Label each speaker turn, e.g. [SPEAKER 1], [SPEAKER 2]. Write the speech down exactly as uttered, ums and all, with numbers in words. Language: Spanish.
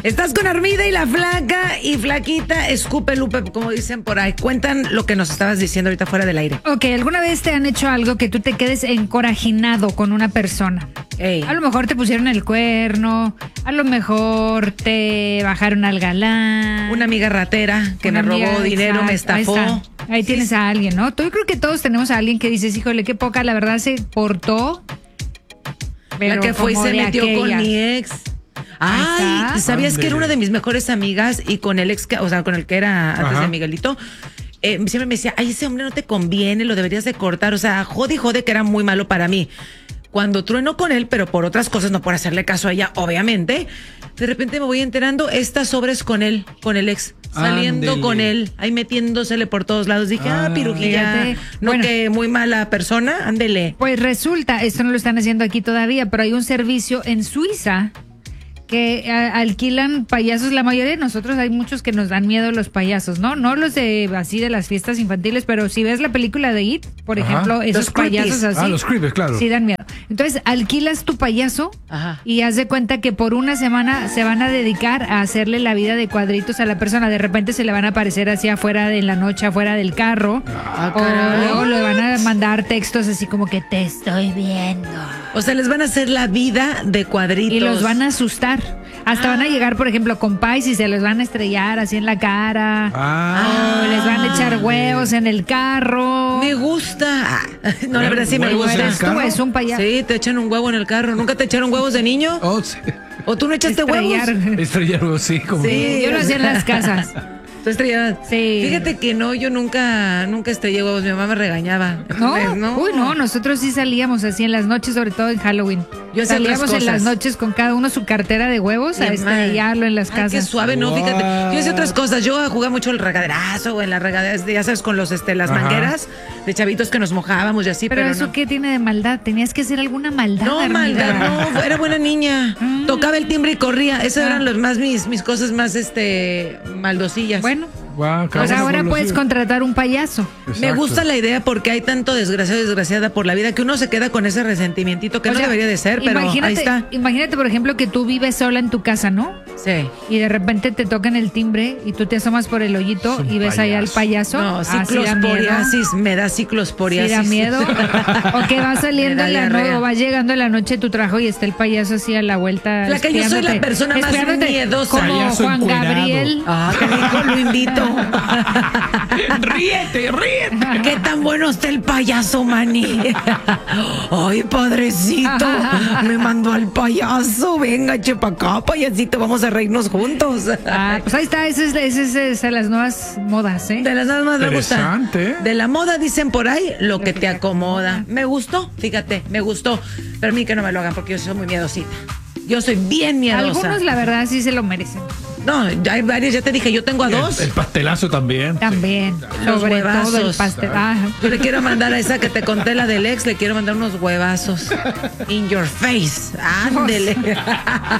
[SPEAKER 1] Estás con Armida y la flaca y flaquita escupe lupe, como dicen por ahí. Cuentan lo que nos estabas diciendo ahorita fuera del aire.
[SPEAKER 2] Ok, ¿alguna vez te han hecho algo que tú te quedes encorajinado con una persona?
[SPEAKER 1] Ey.
[SPEAKER 2] A lo mejor te pusieron el cuerno, a lo mejor te bajaron al galán.
[SPEAKER 1] Una amiga ratera que
[SPEAKER 2] Una
[SPEAKER 1] me robó
[SPEAKER 2] amiga,
[SPEAKER 1] dinero, me
[SPEAKER 2] exacto,
[SPEAKER 1] estafó.
[SPEAKER 2] Ahí, está. Ahí
[SPEAKER 1] Sí,
[SPEAKER 2] tienes
[SPEAKER 1] sí.
[SPEAKER 2] a alguien, ¿no? Yo creo que todos tenemos a alguien que dices, híjole, qué poca, la verdad se portó.
[SPEAKER 1] La que fue y
[SPEAKER 2] como
[SPEAKER 1] se
[SPEAKER 2] de
[SPEAKER 1] metió con
[SPEAKER 2] aquella.
[SPEAKER 1] mi ex. Ay,
[SPEAKER 2] está.
[SPEAKER 1] ¿sabías que era
[SPEAKER 3] Ándele.
[SPEAKER 1] una de mis mejores amigas y con el ex, que- o sea, con el que era antes
[SPEAKER 3] Ajá.
[SPEAKER 1] de Miguelito? Eh, siempre me decía, ay, ese hombre no te conviene, lo deberías de cortar. O sea, jode y jode que era muy malo para mí. Cuando trueno con él, pero por otras cosas, no por hacerle caso a ella, obviamente, de repente me voy enterando, estas sobres con él, con el ex, saliendo
[SPEAKER 3] Ándele.
[SPEAKER 1] con él, ahí metiéndosele por todos lados. Dije, ah,
[SPEAKER 3] Ah,
[SPEAKER 1] pirujilla,
[SPEAKER 2] fíjate.
[SPEAKER 1] no
[SPEAKER 2] Bueno.
[SPEAKER 1] que muy mala persona, ándele.
[SPEAKER 2] Pues resulta, esto no lo están haciendo aquí todavía, pero hay un servicio en Suiza que a- alquilan payasos. La mayoría de nosotros hay muchos que nos dan miedo los payasos, ¿no? No los de así de las fiestas infantiles, pero si ves la película de It, por
[SPEAKER 3] Ajá.
[SPEAKER 2] ejemplo, esos
[SPEAKER 1] Los creepies.
[SPEAKER 2] payasos así.
[SPEAKER 3] Ah, los creepies, claro.
[SPEAKER 2] Sí dan miedo. Entonces, alquilas tu payaso
[SPEAKER 1] Ajá.
[SPEAKER 2] y haz de cuenta que por una semana se van a dedicar a hacerle la vida de cuadritos a la persona. De repente se le van a aparecer así afuera de la noche, afuera del carro.
[SPEAKER 1] Ah,
[SPEAKER 2] o
[SPEAKER 1] caray.
[SPEAKER 2] luego le van a mandar textos así como que te estoy viendo.
[SPEAKER 1] O sea, les van a hacer la vida de cuadritos.
[SPEAKER 2] Y los van a asustar. Hasta van a llegar, por ejemplo, con pais y se los van a estrellar así en la cara.
[SPEAKER 3] Ah,
[SPEAKER 2] O les van a echar huevos en el carro.
[SPEAKER 1] Me gusta. Ah, no, la verdad sí me
[SPEAKER 3] ¿Huevos en
[SPEAKER 1] gusta.
[SPEAKER 3] el
[SPEAKER 2] Eres tú,
[SPEAKER 3] carro?
[SPEAKER 2] es un payaso.
[SPEAKER 1] Sí, te echan un huevo en el carro. ¿Nunca te echaron huevos de niño?
[SPEAKER 3] oh, sí.
[SPEAKER 1] ¿O tú no echaste huevos?
[SPEAKER 2] Estrellar.
[SPEAKER 3] Estrellar, sí, como.
[SPEAKER 1] Sí.
[SPEAKER 2] Yo lo hacía en las casas.
[SPEAKER 1] ¿Tú estrellabas?
[SPEAKER 2] Sí.
[SPEAKER 1] Fíjate que no, yo nunca, nunca estrellé huevos. Mi mamá me regañaba.
[SPEAKER 2] ¿No?
[SPEAKER 1] Entonces,
[SPEAKER 2] Uy, no, nosotros sí salíamos así en las noches, sobre todo en Halloween.
[SPEAKER 1] Yo hacía
[SPEAKER 2] salíamos
[SPEAKER 1] otras
[SPEAKER 2] en las
[SPEAKER 1] cosas.
[SPEAKER 2] noches con cada uno su cartera de huevos a
[SPEAKER 1] Mi madre.
[SPEAKER 2] estrellarlo en las
[SPEAKER 1] Ay,
[SPEAKER 2] casas.
[SPEAKER 1] qué suave, no,
[SPEAKER 3] Wow.
[SPEAKER 1] fíjate. Yo hacía otras cosas. Yo jugaba mucho el regaderazo o en las regaderas, ya sabes, con los, este, las
[SPEAKER 3] Ajá.
[SPEAKER 1] mangueras de chavitos que nos mojábamos y así,
[SPEAKER 2] Pero,
[SPEAKER 1] pero,
[SPEAKER 2] eso
[SPEAKER 1] no.
[SPEAKER 2] qué tiene de maldad, tenías que hacer alguna maldad.
[SPEAKER 1] No,
[SPEAKER 2] Armida.
[SPEAKER 1] maldad, no, era buena niña.
[SPEAKER 2] Mm.
[SPEAKER 1] Tocaba el timbre y corría. Esas
[SPEAKER 2] Ah.
[SPEAKER 1] eran los más mis, mis cosas más este maldosillas.
[SPEAKER 2] Bueno,
[SPEAKER 3] Guau,
[SPEAKER 2] pues
[SPEAKER 3] cabrón,
[SPEAKER 2] ahora
[SPEAKER 3] no lo
[SPEAKER 2] puedes
[SPEAKER 3] sé.
[SPEAKER 2] contratar un payaso.
[SPEAKER 1] Me
[SPEAKER 3] Exacto.
[SPEAKER 1] gusta la idea porque hay tanto desgraciado y desgraciada por la vida que uno se queda con ese resentimientito que
[SPEAKER 2] O
[SPEAKER 1] no
[SPEAKER 2] sea,
[SPEAKER 1] debería de ser, pero
[SPEAKER 2] imagínate,
[SPEAKER 1] ahí está.
[SPEAKER 2] Imagínate, por ejemplo, que tú vives sola en tu casa, ¿no?
[SPEAKER 1] Sí.
[SPEAKER 2] Y de repente te tocan el timbre y tú te asomas por el hoyito
[SPEAKER 3] Es un
[SPEAKER 2] y ves allá al
[SPEAKER 3] payaso.
[SPEAKER 2] payaso.
[SPEAKER 1] No,
[SPEAKER 2] Ah, sí da miedo.
[SPEAKER 1] ciclosporiasis, me da
[SPEAKER 2] Sí
[SPEAKER 1] ciclosporiasis.
[SPEAKER 2] da miedo. O que vas saliendo
[SPEAKER 1] Me
[SPEAKER 2] en
[SPEAKER 1] da
[SPEAKER 2] la
[SPEAKER 1] diarrea.
[SPEAKER 2] noche, o vas llegando en la noche de tu trabajo y está el payaso así a la vuelta.
[SPEAKER 1] Flaca, yo soy la
[SPEAKER 2] espiándote,
[SPEAKER 1] persona más
[SPEAKER 2] espiándote,
[SPEAKER 1] miedosa.
[SPEAKER 2] Como
[SPEAKER 3] Payaso
[SPEAKER 2] Juan
[SPEAKER 3] encuerado.
[SPEAKER 2] Gabriel.
[SPEAKER 1] Ah, que dijo, lo invito.
[SPEAKER 3] ríete, ríete.
[SPEAKER 1] Qué tan bueno está el payaso, maní. Ay, padrecito. Me mandó al payaso. Venga, che pa' acá, payasito. Vamos a reírnos juntos.
[SPEAKER 2] Ah, pues ahí está, esa es, esa es, esa es las nuevas modas, ¿eh?
[SPEAKER 1] De las nada más me gusta.
[SPEAKER 3] Interesante.
[SPEAKER 1] De la moda dicen por ahí lo que te acomoda. Me gustó, fíjate, me gustó. Pero a mí que no me lo hagan porque yo soy muy miedosita. Yo soy bien miedosa.
[SPEAKER 2] Algunos, la verdad, sí se lo merecen.
[SPEAKER 1] No, ya hay varios, ya te dije, yo tengo a dos.
[SPEAKER 3] El, el pastelazo también.
[SPEAKER 2] También.
[SPEAKER 1] Los
[SPEAKER 2] Sobre todo el
[SPEAKER 1] huevazos.
[SPEAKER 2] pastel. Ah,
[SPEAKER 1] Yo le quiero mandar a esa que te conté, la del ex, le quiero mandar unos huevazos. In your face. Ándele.